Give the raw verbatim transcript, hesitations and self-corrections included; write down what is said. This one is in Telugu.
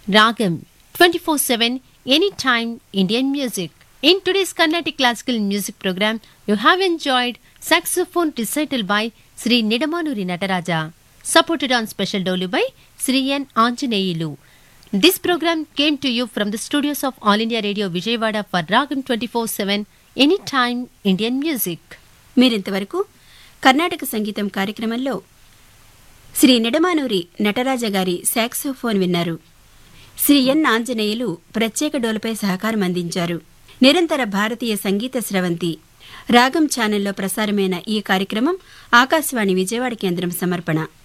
Ragam twenty-four seven Anytime Indian Music. In today's Carnatic Classical Music program, you have enjoyed saxophone recital by Sri Nidamanuri Nataraja, supported on special dolu by Sri N. Anjaneyulu. This program came to you from the studios of All India Radio Vijayawada for Ragam twenty-four seven Anytime Indian Music. మీరింతవరకు కర్ణాటక సంగీతం కార్యక్రమంలో శ్రీ నిడమానూరి నటరాజ గారి సాక్సోఫోన్ విన్నారు. శ్రీ ఎన్ ఆంజనేయులు ప్రత్యేక డోలుపై సహకారం అందించారు. నిరంతర భారతీయ సంగీత స్రవంతి రాగం ఛానల్లో ప్రసారమైన ఈ కార్యక్రమం ఆకాశవాణి విజయవాడ కేంద్రం సమర్పణ.